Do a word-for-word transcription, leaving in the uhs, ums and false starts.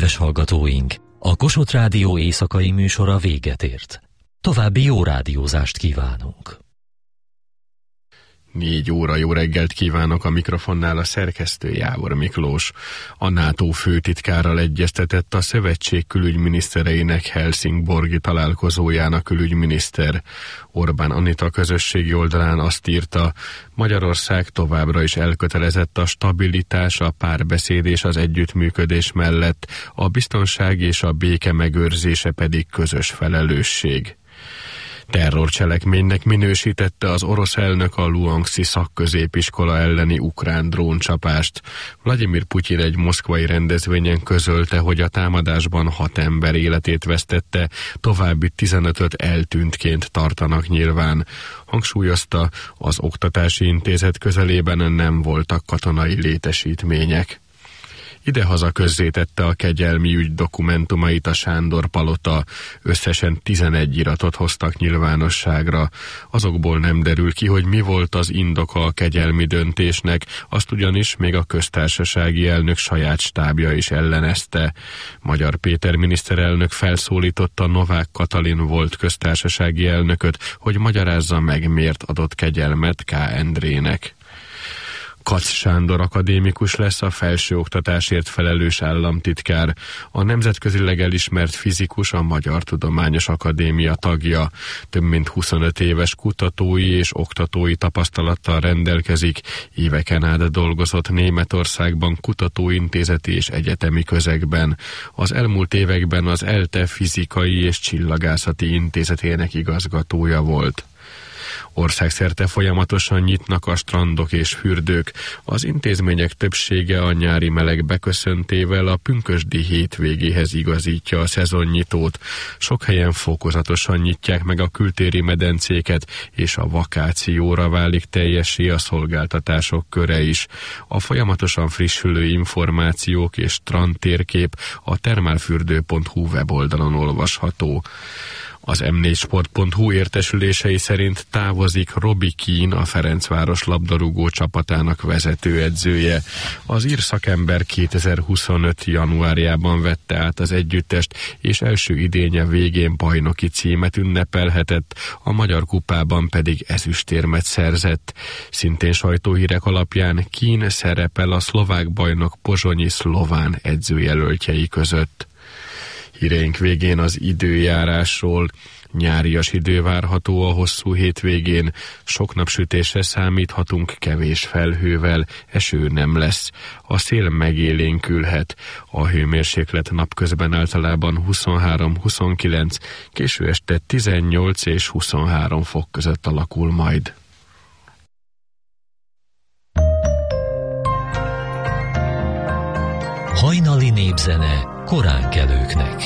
Kedves hallgatóink, a Kossuth Rádió éjszakai műsora véget ért. További jó rádiózást kívánunk. Négy óra jó reggelt kívánok, a mikrofonnál a szerkesztő Jávor Miklós. A NATO főtitkárral egyeztetett a szövetség külügyminisztereinek Helsingborgi találkozóján a külügyminiszter. Orbán Anita közösségi oldalán azt írta, Magyarország továbbra is elkötelezett a stabilitás, a párbeszéd és az együttműködés mellett, a biztonság és a béke megőrzése pedig közös felelősség. Terrorcselekménynek minősítette az orosz elnök a Luhanszki szakközépiskola elleni ukrán dróncsapást. Vladimir Putyin egy moszkvai rendezvényen közölte, hogy a támadásban hat ember életét vesztette, további tizenötöt eltűntként tartanak nyilván. Hangsúlyozta, az oktatási intézet közelében nem voltak katonai létesítmények. Idehaza közzétette a kegyelmi ügy dokumentumait a Sándor palota, összesen tizenegy iratot hoztak nyilvánosságra. Azokból nem derül ki, hogy mi volt az indoka a kegyelmi döntésnek, azt ugyanis még a köztársasági elnök saját stábja is ellenezte. Magyar Péter miniszterelnök felszólította Novák Katalin volt köztársasági elnököt, hogy magyarázza meg, miért adott kegyelmet K. Endrének. Kac Sándor akadémikus lesz a felsőoktatásért felelős államtitkár. A nemzetközileg elismert fizikus a Magyar Tudományos Akadémia tagja. Több mint huszonöt éves kutatói és oktatói tapasztalattal rendelkezik. Éveken át dolgozott Németországban kutatóintézeti és egyetemi közegben. Az elmúlt években az ELTE fizikai és csillagászati intézetének igazgatója volt. Országszerte folyamatosan nyitnak a strandok és fürdők. Az intézmények többsége a nyári meleg beköszöntével a pünkösdi hétvégéhez igazítja a szezonnyitót. Sok helyen fokozatosan nyitják meg a kültéri medencéket, és a vakációra válik teljessé a szolgáltatások köre is. A folyamatosan frissülő információk és strandtérkép a termálfürdő pont hu weboldalon olvasható. Az em négy sport pont hu értesülései szerint távozik Robbie Keane, a Ferencváros labdarúgó csapatának vezetőedzője. Az ír szakember kétezer-huszonöt. januárjában vette át az együttest, és első idénye végén bajnoki címet ünnepelhetett, a Magyar Kupában pedig ezüstérmet szerzett. Szintén sajtóhírek alapján Keane szerepel a szlovák bajnok Pozsonyi Szlován edzőjelöltjei között. Híreink végén az időjárásról. Nyárias idő várható a hosszú hétvégén, sok napsütésre számíthatunk kevés felhővel, eső nem lesz, a szél megélénkülhet, a hőmérséklet napközben általában huszonhárom-huszonkilenc, késő este tizennyolc és huszonhárom fok között alakul majd. Hajnali népzene koránkelőknek.